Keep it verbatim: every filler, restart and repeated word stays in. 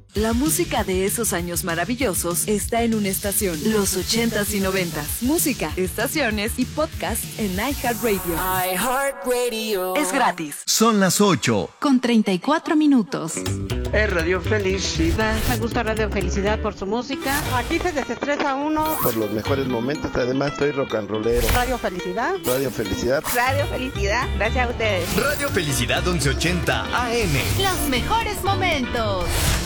La música de esos años maravillosos está en una estación. Los ochentas y noventas. Música, estaciones y podcast en iHeartRadio. iHeartRadio. Es gratis. Son las ocho. Con treinta y cuatro minutos. Es Radio Felicidad. Me gusta Radio Felicidad por su música. Aquí se desestresa uno. Por los mejores momentos, además soy rock and rollero. Radio Felicidad. Radio Felicidad. Radio Felicidad. Gracias a ustedes. Radio Felicidad once ochenta A M. Los mejores momentos.